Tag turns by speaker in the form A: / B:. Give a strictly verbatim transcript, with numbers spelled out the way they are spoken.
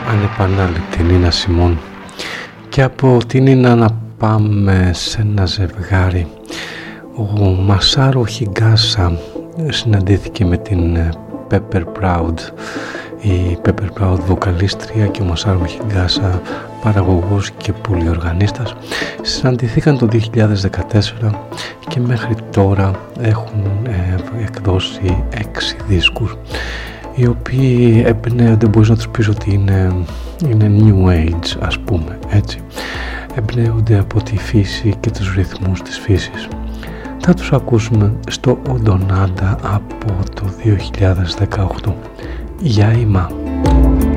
A: ανεπανάληπτη Νίνα Σιμών. Και από την Νίνα να πάμε σε ένα ζευγάρι. Ο Μασάρου Χιγκάσα συναντήθηκε με την Pepper Proud, η Pepper Proud βοκαλίστρια, και ο Μασάρου Χιγκάσα παραγωγός και πολυοργανίστας. Συναντηθήκαν το δύο χιλιάδες δεκατέσσερα και μέχρι τώρα έχουν ε, εκδώσει έξι δίσκους, οι οποίοι εμπνέονται, μπορείς να τους πεις ότι είναι, είναι new age, ας πούμε, έτσι. Εμπνέονται από τη φύση και τους ρυθμούς της φύσης. Θα τους ακούσουμε στο Οντονάντα από το δύο χιλιάδες δεκαοκτώ. Γεια ημά.